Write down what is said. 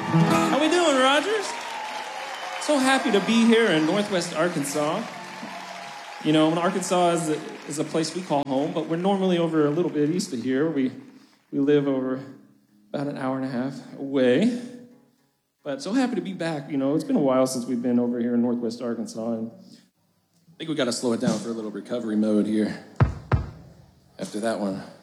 How we doing, Rogers? So happy to be here in Northwest Arkansas. You know, Arkansas is a place we call home, but we're normally over a little bit east of here. We live over about an hour and a half away. But so happy to be back. You know, it's been a while since we've been over here in Northwest Arkansas, and I think we got to slow it down for a little recovery mode here after that one.